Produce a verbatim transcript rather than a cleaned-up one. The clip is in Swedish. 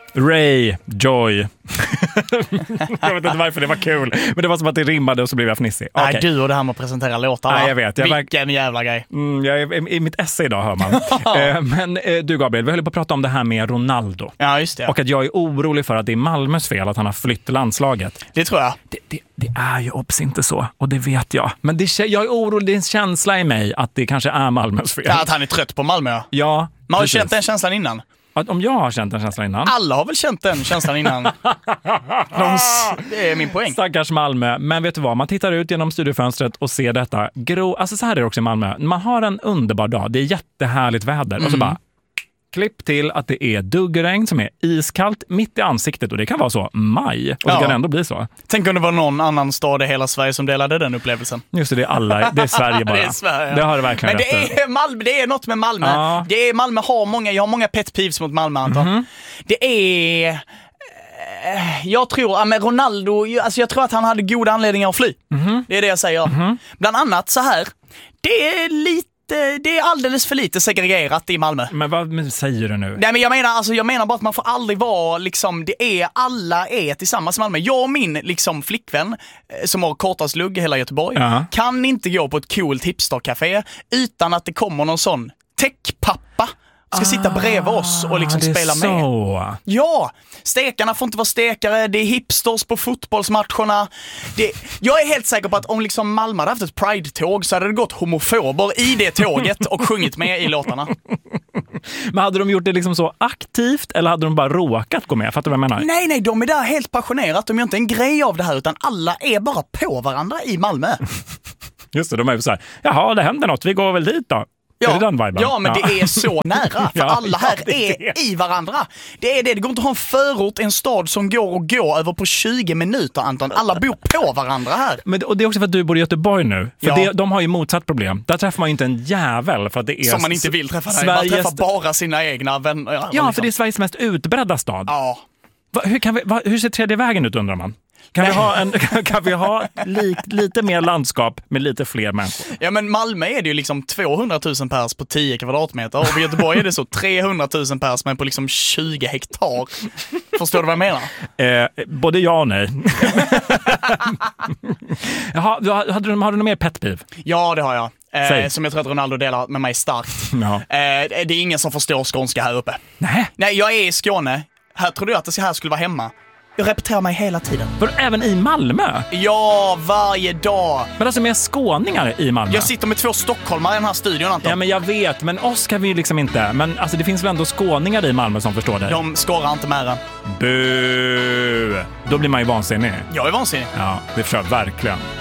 Ray, Joy. Jag vet inte varför det var kul. Men det var som att det rimmade och så blev jag fnissig. Nej, Okay. du och det här med att presentera låtar. Nej, jag vet. Jag Vilken verk... jävla grej. Mm, jag är, i mitt esse idag hör man. eh, men eh, du Gabriel, vi höll på att prata om det här med Ronaldo. Ja, just det. Och att jag är orolig för att det är Malmös fel att han har flytt landslaget. Det tror jag. Det, det, det är ju obs inte så. Och det vet jag. Men det, jag är orolig, det är en känsla i mig att det kanske är Malmös fel. Ja, att han är trött på Malmö. Ja, man har ju känt den känslan innan. Att om jag har känt den känslan innan. Alla har väl känt den känslan innan. De, det är min poäng. Stackars Malmö. Men vet du vad? Man tittar ut genom studiofönstret och ser detta grå. Alltså så här är det också i Malmö. Man har en underbar dag. Det är jättehärligt väder. Mm. Och så bara klipp till att det är duggregn som är iskallt mitt i ansiktet. Och det kan vara så maj. Och det ja. kan ändå bli så. Tänk om det var någon annan stad i hela Sverige som delade den upplevelsen. Just det, det är alla. Det är Sverige bara. Det är Sverige. Det har det verkligen. Men det är Malmö, det är något med Malmö. Ja. Det är Malmö har många, jag har många pet peeves mot Malmö, Anton. Mm-hmm. Det är... Jag tror, ja, men Ronaldo, alltså jag tror att han hade goda anledningar att fly. Mm-hmm. Det är det jag säger. Mm-hmm. Bland annat så här, det är lite det är alldeles för lite segregerat i Malmö. Men vad säger du nu? Nej, men jag menar alltså jag menar bara att man får aldrig vara liksom det är alla är tillsammans i Malmö. Jag och min liksom flickvän som har kortast lugg i hela Göteborg uh-huh. kan inte gå på ett coolt hipstercafé utan att det kommer någon sån techpappa ska ah, sitta bredvid oss och liksom spela så. med. Ja, stekarna får inte vara stekare, det är hipsters på fotbollsmatcherna. Det, jag är helt säker på att om liksom Malmö hade haft ett Pride-tåg så hade det gått homofober i det tåget och sjungit med i låtarna. Men hade de gjort det liksom så aktivt eller hade de bara råkat gå med? Fattar du vad jag menar? Nej, nej, de är där helt passionerat. De gör inte en grej av det här utan alla är bara på varandra i Malmö. Just det, de är så här, jaha, det händer något, vi går väl dit då. Ja, är det den viben? ja, men ja. Det är så nära. För ja, alla här ja, är, är i varandra. Det är det. Det går inte att ha en förort, en stad som går och går över på tjugo minuter, Anton. Alla bor på varandra här. Men, och det är också för att du bor i Göteborg nu. För ja. det, de har ju motsatt problem. Där träffar man ju inte en jävel för att det är... Som man inte vill träffa. Sveriges... Man träffar bara sina egna vänner. Ja, ja liksom. För det är Sveriges mest utbredda stad. Ja. Va, hur, kan vi, va, hur ser tredje vägen ut, undrar man? Kan vi ha, en, kan vi ha li, lite mer landskap med lite fler människor? Ja, men Malmö är det ju liksom tvåhundratusen pers på tio kvadratmeter. Och i Göteborg är det så trehundratusen pers men på liksom tjugo hektar. Förstår du vad jag menar? Eh, både ja och nej. Jaha, hade du, har du något mer pet peeve? Ja, det har jag. Eh, som jag tror att Ronaldo delar med mig starkt. Ja. Eh, det är ingen som förstår skånska här uppe. Nej. Nej, jag är i Skåne. Här tror du att det här skulle vara hemma. Jag repeterar mig hela tiden. För även i Malmö? Ja, varje dag. Men alltså med skåningar i Malmö? Jag sitter med två stockholmare i den här studion, Anton. Ja, men jag vet. Men oss kan vi ju liksom inte. Men alltså det finns väl ändå skåningar i Malmö som förstår dig? De skårar inte med den. Bu! Då blir man ju vansinnig. Jag är vansinnig. Ja, det förstår jag verkligen.